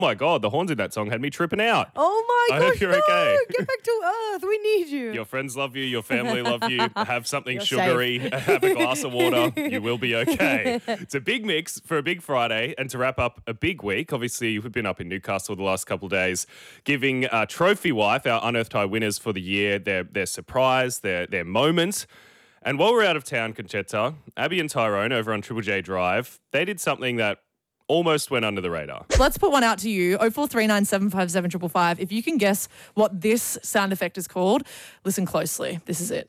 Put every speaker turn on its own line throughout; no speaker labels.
my God, the horns in that song had me tripping out.
Oh my
I
gosh,
hope you're
no!
okay.
Get back to Earth. We need you.
Your friends love you. Your family love you. Have something
You're
sugary. Have a glass of water. You will be okay. It's a big mix for a big Friday. And to wrap up a big week, obviously, we've been up in Newcastle the last couple of days, giving Trophy Wife, our Unearthed High winners for the year, their surprise, their moment. And while we're out of town, Conchetta, Abby and Tyrone over on Triple J Drive, they did something that almost went under the radar.
Let's put one out to you, 0439757555. If you can guess what this sound effect is called, listen closely. This is it.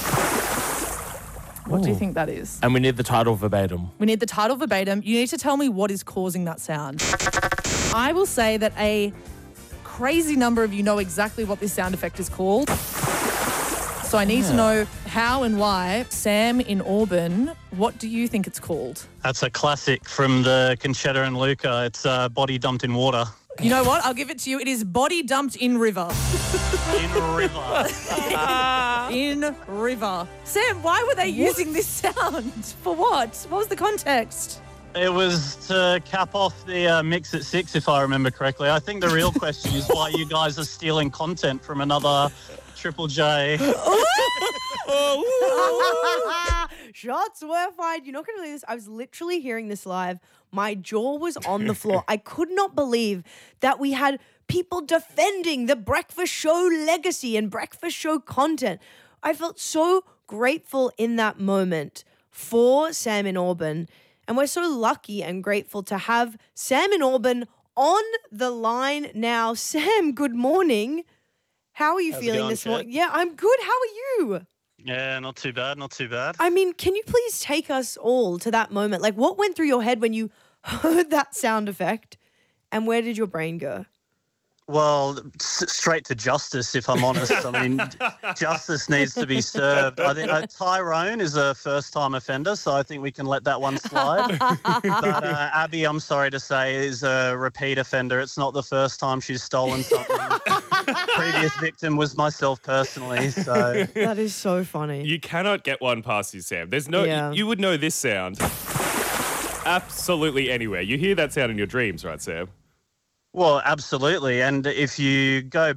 What do you think that is?
And we need the title verbatim.
We need the title verbatim. You need to tell me what is causing that sound. I will say that a crazy number of you know exactly what this sound effect is called. So I need to know how and why. Sam in Auburn, what do you think it's called?
That's a classic from the Conchetta and Luca. It's body dumped in water.
You know what? I'll give it to you. It is body dumped in river.
In river.
In river. Sam, why were they using this sound? For what? What was the context?
It was to cap off the Mix at 6, if I remember correctly. I think the real question is why you guys are stealing content from another Triple J.
Shots were fired. You're not going to believe this. I was literally hearing this live. My jaw was on the floor. I could not believe that we had people defending the breakfast show legacy and breakfast show content. I felt so grateful in that moment for Sam in Auburn. And we're so lucky and grateful to have Sam in Auburn on the line now. Sam, good morning. How are you feeling this morning? Yeah, I'm good. How are you?
Yeah, not too bad, not too bad.
I mean, can you please take us all to that moment? Like, what went through your head when you heard that sound effect, and where did your brain go?
Well, straight to justice, if I'm honest. I mean, justice needs to be served. I think Tyrone is a first-time offender, so I think we can let that one slide. But Abby, I'm sorry to say, is a repeat offender. It's not the first time she's stolen something. Previous victim was myself personally, so...
That is so funny.
You cannot get one past you, Sam. There's no...
Yeah.
You would know this sound absolutely anywhere. You hear that sound in your dreams, right, Sam?
Well, absolutely. And if you go